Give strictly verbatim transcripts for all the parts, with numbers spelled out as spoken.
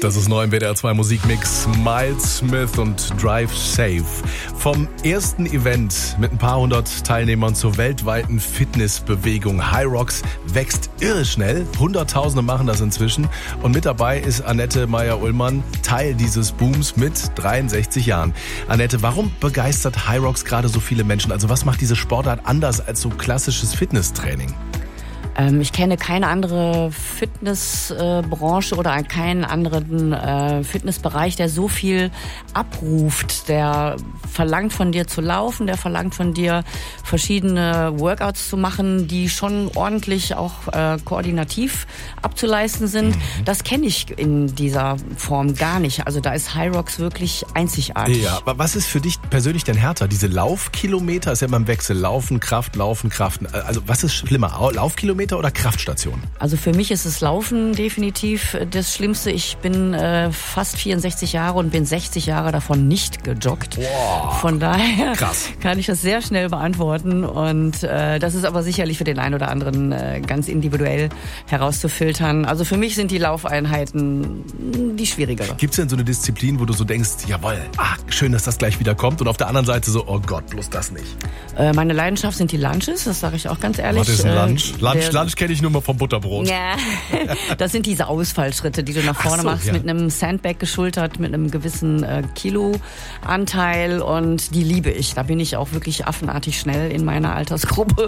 Das ist neu im W D R zwei Musikmix. Miles Smith und Drive Safe. Vom ersten Event mit ein paar hundert Teilnehmern zur weltweiten Fitnessbewegung Hyrox wächst irre schnell. Hunderttausende machen das inzwischen. Und mit dabei ist Annette Meyer-Ullmann, Teil dieses Booms mit dreiundsechzig Jahren. Annette, warum begeistert Hyrox gerade so viele Menschen? Also was macht diese Sportart anders als so klassisches Fitnesstraining? Ähm, ich kenne keine andere Fitnessbranche äh, oder keinen anderen äh, Fitnessbereich, der so viel abruft. Der verlangt von dir zu laufen, der verlangt von dir verschiedene Workouts zu machen, die schon ordentlich auch äh, koordinativ abzuleisten sind. Mhm. Das kenne ich in dieser Form gar nicht. Also da ist Hyrox wirklich einzigartig. Ja, aber was ist für dich persönlich denn härter? Diese Laufkilometer, ist ja immer im Wechsel. Laufen, Kraft, Laufen, Kraft. Also was ist schlimmer? Laufkilometer oder Kraftstation? Also für mich ist es Laufen definitiv das Schlimmste. Ich bin äh, fast vierundsechzig Jahre und bin sechzig Jahre davon nicht gejoggt. Wow. Von daher Krass. kann ich das sehr schnell beantworten. Und äh, das ist aber sicherlich für den einen oder anderen äh, ganz individuell herauszufiltern. Also für mich sind die Laufeinheiten die schwierigere. Gibt es denn so eine Disziplin, wo du so denkst, jawohl, ah, schön, dass das gleich wieder kommt, und auf der anderen Seite so, oh Gott, bloß das nicht? Äh, meine Leidenschaft sind die Lunges, das sage ich auch ganz ehrlich. Was ist ein Lunge? Äh, Lunge, Lunge kenne ich nur mal vom Butterbrot. Ja, das sind diese Ausfallschritte, die du nach vorne so, machst, ja. Mit einem Sandbag geschultert, mit einem gewissen äh, Kiloanteil, und die liebe ich. Da bin ich auch wirklich affenartig schnell in meiner Altersgruppe.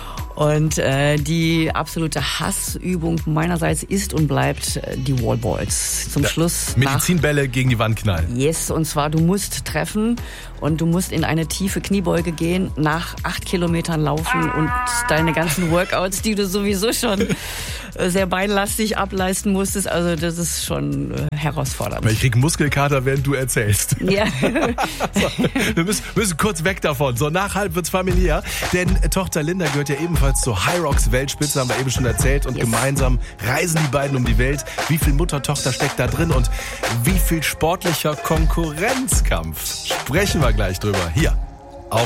Und äh, die absolute Hassübung meinerseits ist und bleibt äh, die Wallballs. Zum da, Schluss Medizinbälle nach, gegen die Wand knallen. Yes, und zwar du musst treffen und du musst in eine tiefe Kniebeuge gehen, nach acht Kilometern laufen und deine ganzen Workouts, die du sowieso schon äh, sehr beinlastig ableisten musstest. Also das ist schon äh, herausfordernd. Ich krieg Muskelkater, während du erzählst. Ja. So, wir müssen, müssen kurz weg davon. So, nachhalb wird's familiär. Denn äh, Tochter Linda gehört ja ebenfalls zur Hyrox Weltspitze, haben wir eben schon erzählt. Und yes. Gemeinsam reisen die beiden um die Welt. Wie viel Mutter-Tochter steckt da drin und wie viel sportlicher Konkurrenzkampf? Sprechen wir gleich drüber. Hier